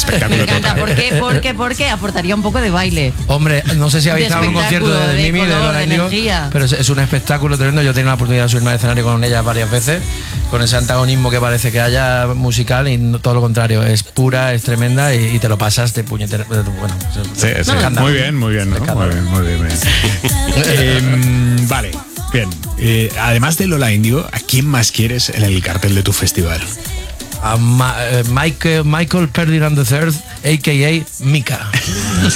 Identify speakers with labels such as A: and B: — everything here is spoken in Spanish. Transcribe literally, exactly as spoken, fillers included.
A: espectáculo.
B: Me encanta, ¿por qué? Porque, porque aportaría un poco de baile.
C: Hombre, no sé si habéis
B: De
C: estado en un concierto de, de,
B: de
C: Mimi, de
B: color,
C: Lola
B: de
C: Índigo,
B: energía.
C: pero es, es un espectáculo tremendo. Yo he tenido la oportunidad de subirme al escenario con ella varias veces, con ese antagonismo que parece que haya musical y no, todo lo contrario, es pura, es tremenda y, y te lo pasas de puñetera. Bueno,
A: sí, sí.
C: No,
A: Muy bien, muy bien, ¿no? Muy bien, muy bien. Muy bien. eh, vale, bien. Eh, además de Lola Índigo, ¿a quién más quieres en el cartel de tu festival?
C: A Ma- uh, Michael, Michael Ferdinand the third, a k a. Mika.